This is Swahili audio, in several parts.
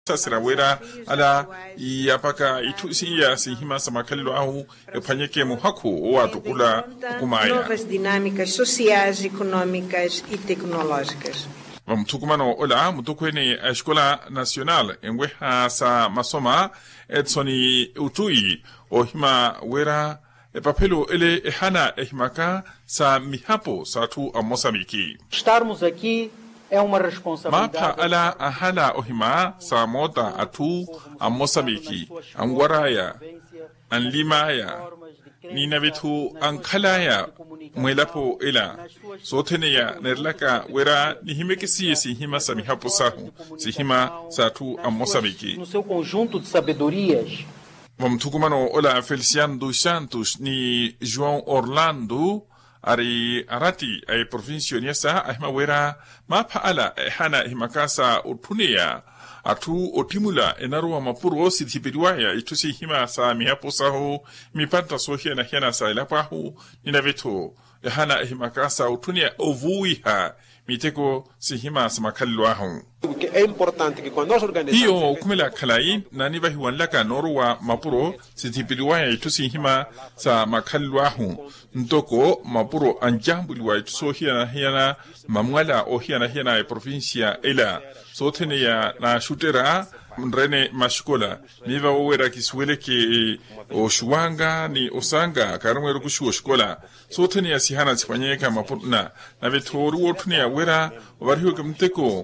Sirawera ala yapaka itusi ya sihima samakalilo au epanyeke muhaku wa tukula kumaya. Novas dinâmicas sociais, econômicas e tecnológicas. Mtukumano ola mtukweni Escola Nacional engweha sa masoma Edsoni utui ohima wera papelo ele ehana ehimaka sa mihapo sa tu a Moçambique. Estarmos aqui é uma responsabilidade. Mapa ala ahala ohima sa moda atu a Moçambique, angwaraya, anlimaya, ni nabitu ankalaya mwelapo ila soteneya nerlaka wera ni himekisi si hima sa mihapo sahu si hima sa tu a Moçambique. No seu conjunto de sabedorias. Mtukumano ola Feliciano dos Santos ni João Orlando ari arati ay provincio niasa ahima wera mapa ala hana himakasa utunia atu otimula enarua mapuro sithipiriwaya itusi hima sa mihapo sahu mipanta sohia na hiana sa ilapahu ninaveto hana himakasa utunia ovuiha miteko sihima sa makalilwahu. É importante que quando nós organizamos hiyo kumela kalai na nivahi wanlaka norwa mapuro sithipiriwaya itusi hima sa makalilwahu ntoko mapuro anjambuliwa ituso hiana mamwala o hiana e provincia ela sotene ya na shutera mrene mashkola niva owera kiswele ke o shuwanga ni osanga karumwe rukushu o shkola sotene ya sihana tsipanyeka mapurna na vetoru otune ya wera wariho kamteko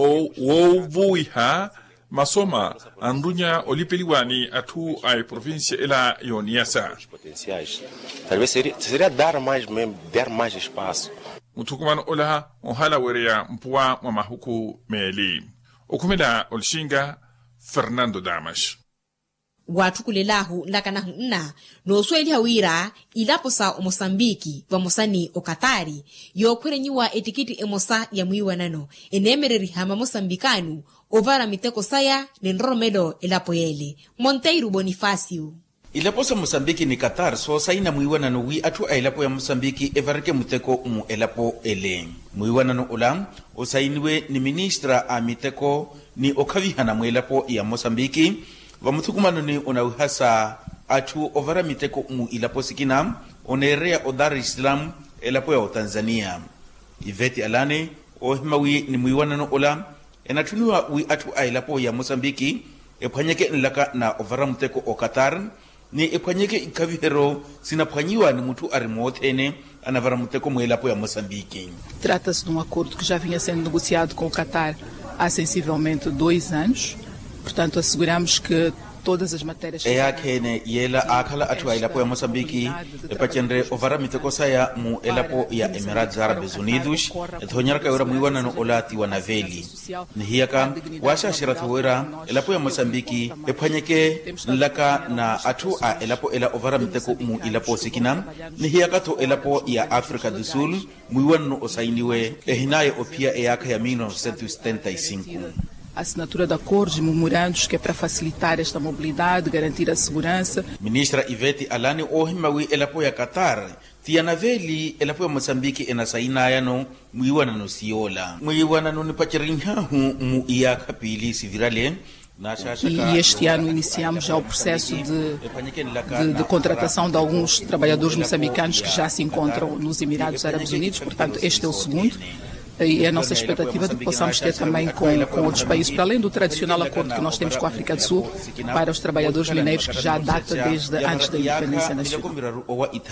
wo vuiha masoma andunya olipeliwani atu ai província ela ioniasa potenciais. Talvez seria dar mais espaço. Mutukumano ola ohala werea mpua mamahuku meli. Okumela olshinga Fernando Damas. Watukulelahu lakanahu nna no sweli hawira ilaposa o Moçambique vamosani o Katari yo kwerenyiwa etikiti emosa ya muiwa nano enemereri hama Moçambicano ovara miteko saya nenromelo elapo yele Monteiro Bonifácio. Ilaposa Moçambique ni Qatar so saina muiwana no wi atu ailapo ya Moçambique everke muteko mu elapo ele muiwana no ulam o sainiwe ni ministra a miteko ni okavihana mu elapo ya Moçambique vamutukumano ni onauhasa atu ovara miteko mu ilapo sikina onerea o Dar es Salaam elapo ya Tanzania Iveti Alane o himawi ni muiwana no ulam enatuniwa wi atu ailapo ya Moçambique epanyeke nlaka na ovara muteko o Qatar ni epanyeke ikavihero sinaphanyiwa ni mutu arimotene anavara muteko mwelapo ya Moçambique. Trata-se de um acordo que já vinha sendo negociado com o Qatar há sensivelmente 2 anos. Portanto, asseguramos que todas as matérias... kene yela akala atu ailapo ya Moçambique epachenre ovara miteko saya mu elapo ya Emirados Árabes Unidos ethonyarka yora muiwana no olati wa naveli ni hiyaka washa shiratu wera elapo ya Moçambique ephanyeke nlaka na atu a elapo ela ovara miteko mu ilapo sikina ni hiyaka to elapo ya África do Sul muiwana no osainiwe ehinaye opia eyaka ya 1975. A assinatura de acordos e memorandos que é para facilitar esta mobilidade, garantir a segurança. Ministra Iveti Alane ohimawi elapo ya Qatar tianaveli elapo ya Moçambique enasaina yano muiwana no siola muiwana no nipachirinhahu mu iyaka pili sivirale. E este ano iniciamos já o processo de contratação de alguns trabalhadores moçambicanos que já se encontram nos Emirados Árabes Unidos, portanto este é o segundo. E a nossa expectativa de que possamos ter também com outros países, para além do tradicional acordo que nós temos com a África do Sul, para os trabalhadores mineiros, que já data desde antes da independência nacional.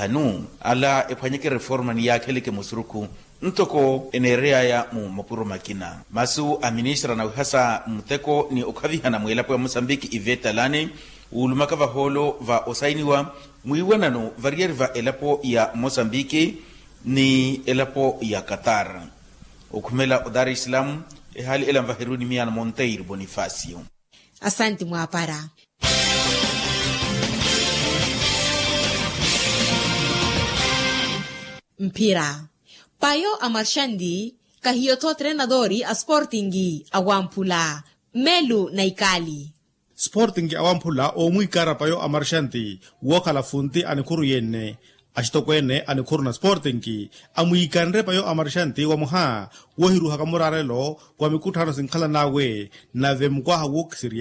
Ntoko enerea ya mu mapuro makina masu a ministra na hasa muteko ni okavihana mwelapo ya Moçambique Ivete Alane ulumaka va holo va osainiwa muiwana no varier va elapo ya Moçambique ni elapo ya Qatar okumela o Dar es Salaam hali ela vahiruni miana Monteiro Bonifácio. Asante mwapara. Mpira Payo Amarshandi kahiyoto treinadori a Sporting awampula Melu na Ikali. Sporting awampula o muikara Payo Amarshandi wakala funti anikuru yenne axitokwene anikhuru na sporting ki amuikanre payo amarixanti wa muha wo hiruha ka murarelo kwa mikuthano sinkhala nawe na vemkwaha wo kisiri